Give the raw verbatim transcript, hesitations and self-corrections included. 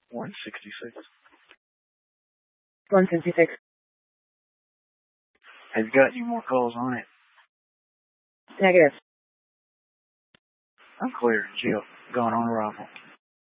one sixty-six. one sixty-six. Have you got any more calls on it? Negative. I'm clear. Jill, gone on arrival.